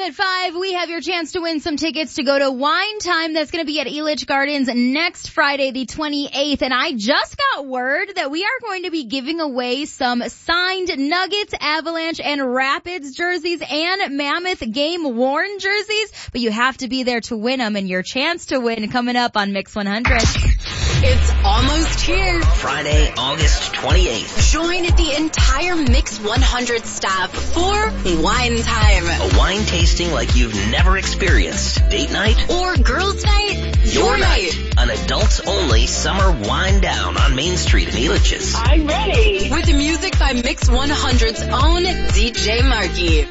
at 5, we have your chance to win some tickets to go to Wine Time. That's going to be at Elitch Gardens next Friday, the 28th. And I just got word that we are going to be giving away some signed Nuggets, Avalanche, and Rapids jerseys and Mammoth Game Worn jerseys. But you have to be there to win them, and your chance to win coming up on Mix 100. It's almost here. Friday, August 28th. Join the entire Mix 100 staff for Wine Time. A wine tasting like you've never experienced. Date night? Or girls' night? Your night. An adults-only summer wine down on Main Street in Elitch's. I'm ready. With music by Mix 100's own DJ Marky.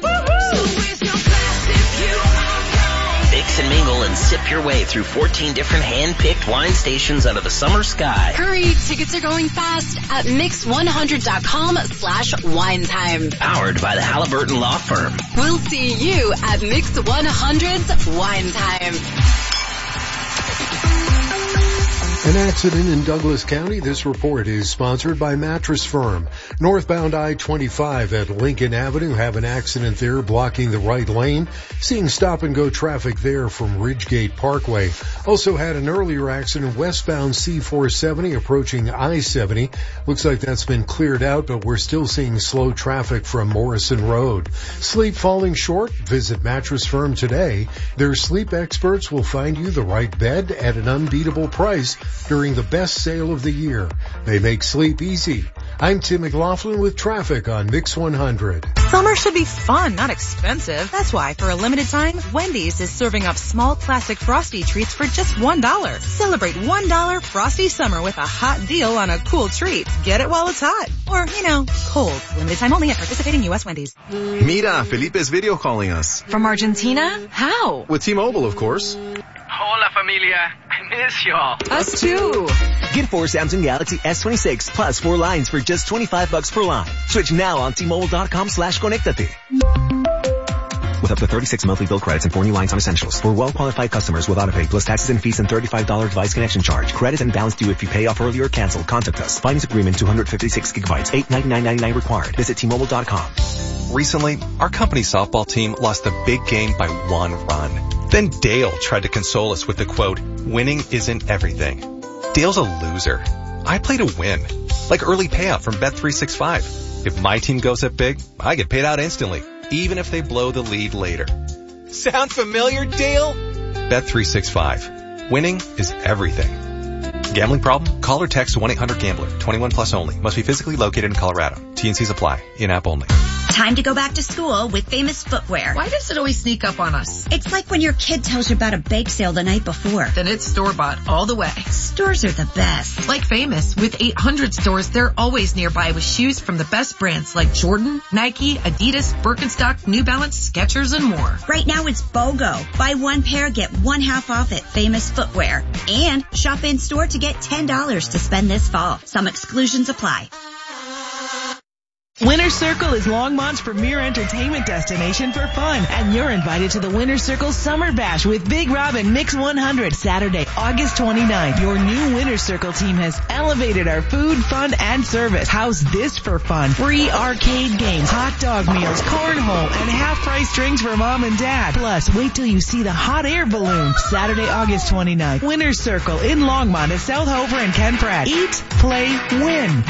Mix and mingle and sip your way through 14 different hand-picked wine stations under the summer sky. Hurry, tickets are going fast at mix100.com/winetime. Powered by the Halliburton Law Firm. We'll see you at Mix 100's Wine Time. An accident in Douglas County. This report is sponsored by Mattress Firm. Northbound I-25 at Lincoln Avenue have an accident there blocking the right lane. Seeing stop-and-go traffic there from Ridgegate Parkway. Also had an earlier accident westbound C-470 approaching I-70. Looks like that's been cleared out, but we're still seeing slow traffic from Morrison Road. Sleep falling short? Visit Mattress Firm today. Their sleep experts will find you the right bed at an unbeatable price during the best sale of the year. They make sleep easy. I'm Tim McLaughlin with traffic on Mix 100. Summer should be fun, not expensive. That's why, for a limited time, Wendy's is serving up small classic Frosty treats for just $1. Celebrate $1 Frosty Summer with a hot deal on a cool treat. Get it while it's hot. Or, cold. Limited time only at participating U.S. Wendy's. Mira, Felipe's video calling us. From Argentina? How? With T-Mobile, of course. Hola, familia. I miss y'all. Us too. Get 4 Samsung Galaxy S26 plus 4 lines for just $25 per line. Switch now on T-Mobile.com/conectate. With up to 36 monthly bill credits and 4 new lines on essentials. For well-qualified customers with autopay plus taxes and fees and $35 device connection charge. Credit and balance due if you pay off early or cancel. Contact us. Finance agreement 256 gigabytes. $899.99 required. Visit T-Mobile.com. Recently, our company softball team lost a big game by 1 run. Then Dale tried to console us with the quote, "Winning isn't everything." Dale's a loser. I play to win. Like early payout from Bet365. If my team goes up big, I get paid out instantly, even if they blow the lead later. Sound familiar, Dale? Bet365. Winning is everything. Gambling problem? Call or text 1-800-GAMBLER. 21 plus only. Must be physically located in Colorado. T&Cs apply. In-app only. Time to go back to school with Famous Footwear. Why does it always sneak up on us? It's like when your kid tells you about a bake sale the night before. Then it's store-bought all the way. Stores are the best. Like Famous. With 800 stores, they're always nearby with shoes from the best brands like Jordan, Nike, Adidas, Birkenstock, New Balance, Skechers, and more. Right now it's BOGO. Buy 1 pair, get 1 half off at Famous Footwear. And shop in store to get $10 to spend this fall. Some exclusions apply. Winter Circle is Longmont's premier entertainment destination for fun, and you're invited to the Winter Circle Summer Bash with Big Rob and Mix 100 Saturday, August 29th. Your new Winter Circle team has elevated our food, fun, and service. How's this for fun? Free arcade games, hot dog meals, cornhole, and half-price drinks for mom and dad. Plus, wait till you see the hot air balloon. Saturday, August 29th. Winter Circle in Longmont at South Hover and Ken Pratt. Eat, play, win.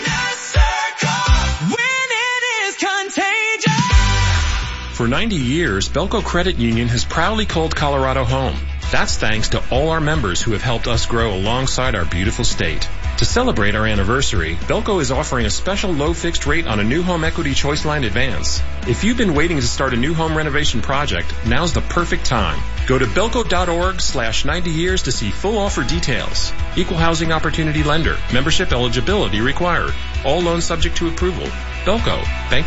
For 90 years, Belco Credit Union has proudly called Colorado home. That's thanks to all our members who have helped us grow alongside our beautiful state. To celebrate our anniversary, Belco is offering a special low fixed rate on a new home equity choice line advance. If you've been waiting to start a new home renovation project, now's the perfect time. Go to belco.org/90 years to see full offer details. Equal housing opportunity lender. Membership eligibility required. All loans subject to approval. Belco. Bank